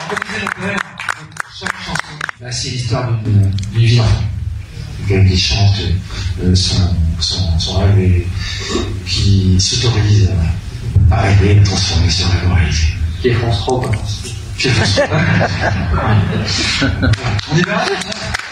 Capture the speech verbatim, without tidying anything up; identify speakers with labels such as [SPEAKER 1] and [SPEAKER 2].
[SPEAKER 1] chaque chanson, bah, c'est l'histoire d'une vie d'enfant. Quelqu'un qui chante euh, son, son, son rêve et qui s'autorise à, à rêver, à transformer son rêve en réalité.
[SPEAKER 2] Qui est France trois, quoi.
[SPEAKER 1] Qui est France trois. On y va.